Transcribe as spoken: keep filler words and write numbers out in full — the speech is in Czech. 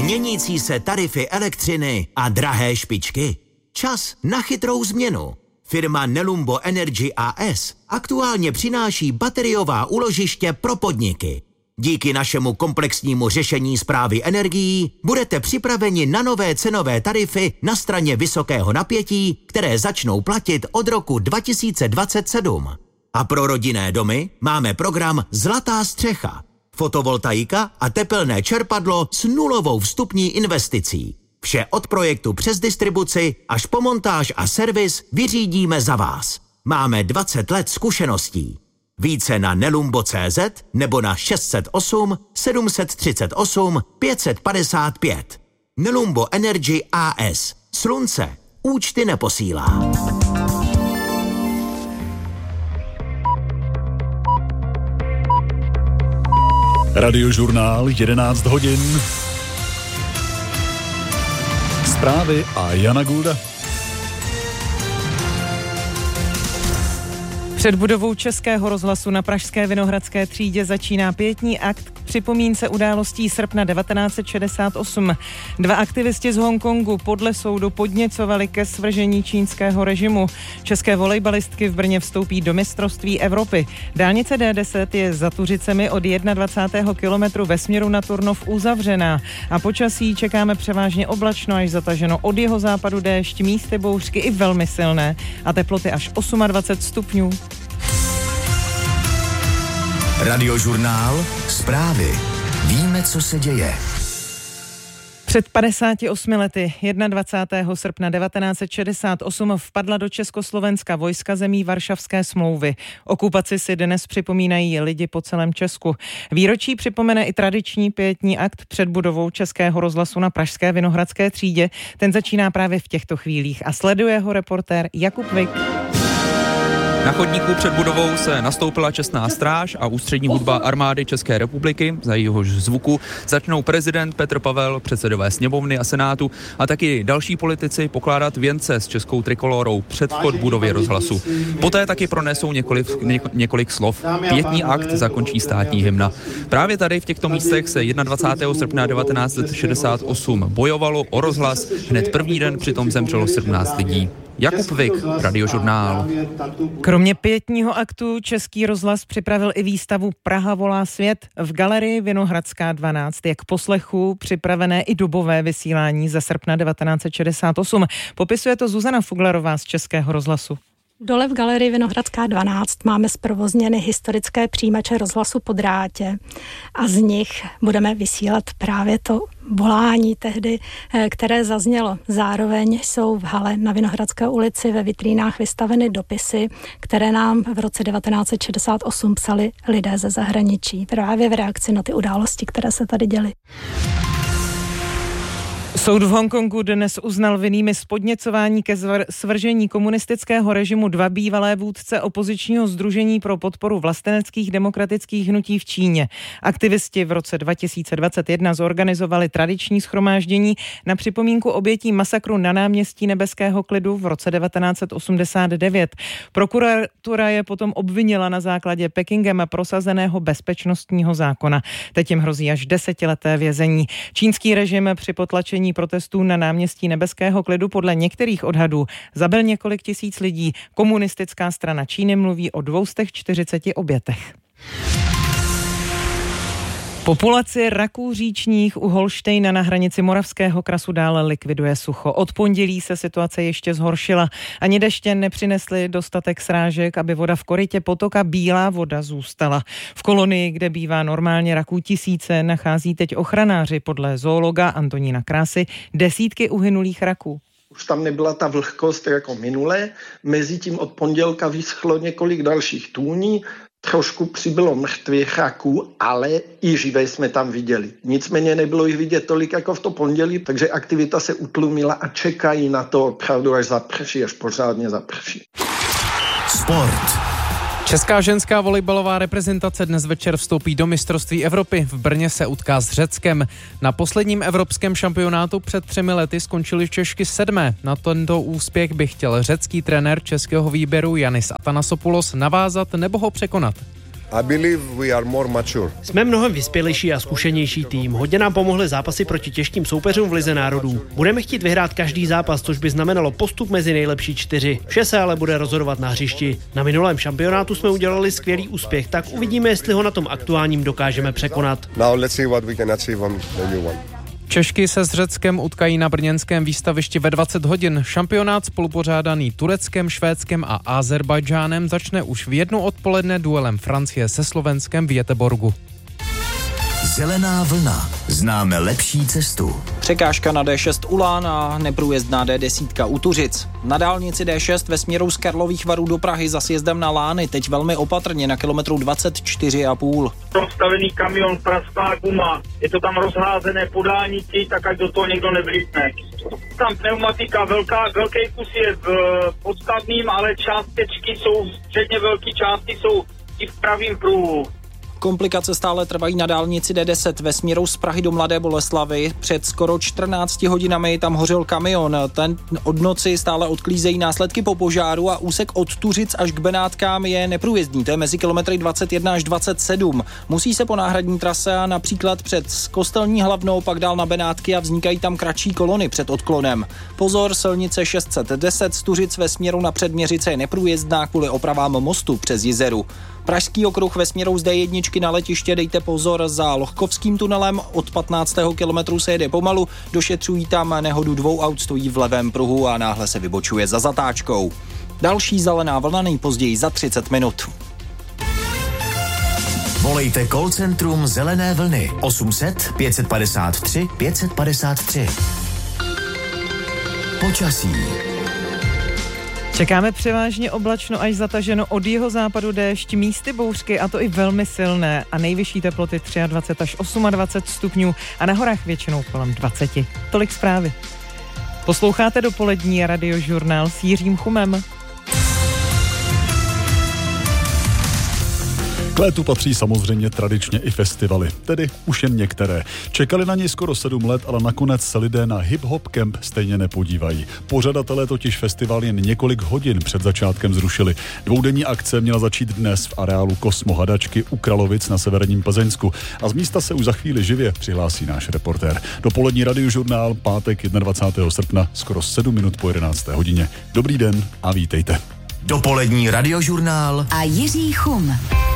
Měnící se tarify elektřiny a drahé špičky. Čas na chytrou změnu. Firma Nelumbo Energy A S aktuálně přináší bateriová úložiště pro podniky. Díky našemu komplexnímu řešení správy energií budete připraveni na nové cenové tarify na straně vysokého napětí, které začnou platit od roku dva tisíce dvacet sedm. A pro rodinné domy máme program Zlatá střecha. Fotovoltaika a tepelné čerpadlo s nulovou vstupní investicí. Vše od projektu přes distribuci až po montáž a servis vyřídíme za vás. Máme dvacet let zkušeností. Více na nelumbo tečka cé zet nebo na šest set osm sedm třicet osm pět set padesát pět. Nelumbo Energy A S. Slunce účty neposílá. Radiožurnál jedenáct hodin. Zprávy a Jana Gulda. Před budovou Českého rozhlasu na pražské Vinohradské třídě začíná pietní akt k připomínce událostí srpna devatenáct set šedesát osm. Dva aktivisti z Hongkongu podle soudu podněcovali ke svržení čínského režimu. České volejbalistky v Brně vstoupí do mistrovství Evropy. Dálnice D deset je za Tuřicemi od dvacátého prvního kilometru ve směru na Turnov uzavřená. A počasí čekáme převážně oblačno až zataženo, od jihozápadu déšť, místy bouřky i velmi silné a teploty až dvacet osm stupňů. Radiožurnál Zprávy. Víme, co se děje. Před padesáti osmi lety, dvacátého prvního srpna devatenáct set šedesát osm, vpadla do Československa vojska zemí Varšavské smlouvy. Okupaci si dnes připomínají lidi po celém Česku. Výročí připomene i tradiční pietní akt před budovou Českého rozhlasu na pražské Vinohradské třídě. Ten začíná právě v těchto chvílích a sleduje ho reportér Jakub Vik. Na chodníku před budovou se nastoupila čestná stráž a ústřední hudba armády České republiky. Za jehož zvuku začnou prezident Petr Pavel, předsedové sněmovny a senátu a taky další politici pokládat věnce s českou trikolórou před vchod budovy rozhlasu. Poté taky pronesou několik, několik slov. Pietní akt zakončí státní hymna. Právě tady v těchto místech se dvacátého prvního srpna devatenáct set šedesát osm bojovalo o rozhlas. Hned první den přitom zemřelo sedmnáct lidí. Jakub Vik, Radiožurnál. Kromě pietního aktu Český rozhlas připravil i výstavu Praha volá svět v galerii Vinohradská dvanáct. Jak poslechu připravené i dobové vysílání ze srpna devatenáct set šedesát osm. Popisuje to Zuzana Fuglerová z Českého rozhlasu. Dole v galerii Vinohradská dvanáct máme zprovozněny historické přijímače rozhlasu po drátě a z nich budeme vysílat právě to volání tehdy, které zaznělo. Zároveň jsou v hale na Vinohradské ulici ve vitrínách vystaveny dopisy, které nám v roce devatenáct set šedesát osm psali lidé ze zahraničí, právě v reakci na ty události, které se tady děly. Soud v Hongkongu dnes uznal vinnými z podněcování ke svržení komunistického režimu dva bývalé vůdce opozičního sdružení pro podporu vlasteneckých demokratických hnutí v Číně. Aktivisti v roce dva tisíce dvacet jedna zorganizovali tradiční shromáždění na připomínku obětí masakru na náměstí Nebeského klidu v roce devatenáct set osmdesát devět. Prokuratura je potom obvinila na základě Pekingem prosazeného bezpečnostního zákona. Teď jim hrozí až desetileté vězení. Čínský režim při potlačení protestů na náměstí Nebeského klidu podle některých odhadů zabil několik tisíc lidí. Komunistická strana Číny mluví o dvě stě čtyřicet obětech. Populaci raků říčních u Holštejna na hranici Moravského krasu dále likviduje sucho. Od pondělí se situace ještě zhoršila. Ani deště nepřinesly dostatek srážek, aby voda v korytě potoka Bílá voda zůstala. V kolonii, kde bývá normálně raků tisíce, nachází teď ochranáři podle zoologa Antonína Krásy desítky uhynulých raků. Už tam nebyla ta vlhkost jako minule, mezitím od pondělka vyschlo několik dalších tůní, trošku přibylo mrtvých raků, ale i živé jsme tam viděli. Nicméně nebylo jich vidět tolik jako v to pondělí, takže aktivita se utlumila a čekají na to opravdu, až zaprší, až pořádně zaprší. Sport. Česká ženská volejbalová reprezentace dnes večer vstoupí do mistrovství Evropy. V Brně se utká s Řeckem. Na posledním evropském šampionátu před třemi lety skončili Češky sedmé. Na tento úspěch by chtěl řecký trenér českého výběru Yannis Athanasopoulos navázat nebo ho překonat. I believe we are more mature. Jsme mnohem vyspělejší a zkušenější tým. Hodně nám pomohly zápasy proti těžkým soupeřům v Lize národů. Budeme chtít vyhrát každý zápas, což by znamenalo postup mezi nejlepší čtyři. Vše se ale bude rozhodovat na hřišti. Na minulém šampionátu jsme udělali skvělý úspěch, tak uvidíme, jestli ho na tom aktuálním dokážeme překonat. Now let's see what we can achieve on the new one. Češky se s Řeckem utkají na brněnském výstavišti ve dvacet hodin. Šampionát spolupořádaný Tureckem, Švédskem a Azerbajdžánem začne už v jednu odpoledne duelem Francie se Slovenskem v Göteborgu. Zelená vlna. Známe lepší cestu. Překážka na D šest u Lán a neprůjezdná D deset u Tuřic. Na dálnici D šest ve směru z Karlových Varů do Prahy za sjezdem na Lány teď velmi opatrně na kilometru dvacet čtyři a půl. Rozstavený kamion, prasklá guma, je to tam rozházené po dálnici, tak ať do toho někdo nevlítne. Tam pneumatika, velká, velký kus je v podstatným, ale částečky jsou, středně velké části jsou i v pravým pruhu. Komplikace stále trvají na dálnici D deset ve směru z Prahy do Mladé Boleslavi. Před skoro čtrnácti hodinami tam hořel kamion. Ten od noci stále odklízejí následky po požáru a úsek od Tuřic až k Benátkám je neprůjezdný. To je mezi kilometry dvacet jedna až dvacet sedm. Musí se po náhradní trase a například před Kostelní Hlavnou pak dál na Benátky a vznikají tam kratší kolony před odklonem. Pozor, silnice šest set deset z Tuřic ve směru na Předměřice je neprůjezdná kvůli opravám mostu přes Jizeru. Pražský okruh ve směru z D jedna na letiště dejte pozor za Lohkovským tunelem, od patnáctého kilometru se jede pomalu, došetřují tam nehodu dvou aut, stojí v levém pruhu a náhle se vybočuje za zatáčkou. Další zelená vlna nejpozději za třicet minut. Volejte call centrum Zelené vlny osm set pět padesát tři pět padesát tři. Počasí. Čekáme převážně oblačno až zataženo, od jihozápadu déšť, místy bouřky, a to i velmi silné, a nejvyšší teploty dvacet tři až dvacet osm stupňů a na horách většinou kolem dvacet. Tolik zprávy. Posloucháte dopolední radiožurnál s Jiřím Chumem. K létu patří samozřejmě tradičně i festivaly, tedy už jen některé. Čekali na něj skoro sedm let, ale nakonec se lidé na Hip Hop Camp stejně nepodívají. Pořadatelé totiž festival jen několik hodin před začátkem zrušili. Dvoudenní akce měla začít dnes v areálu Kosmo Hadačky u Kralovic na severním Plzeňsku a z místa se už za chvíli živě přihlásí náš reportér. Dopolední radiožurnál, pátek dvacátého prvního srpna, skoro sedm minut po jedenácté hodině. Dobrý den a vítejte. Dopolední radiožurnál a Jiří Chum.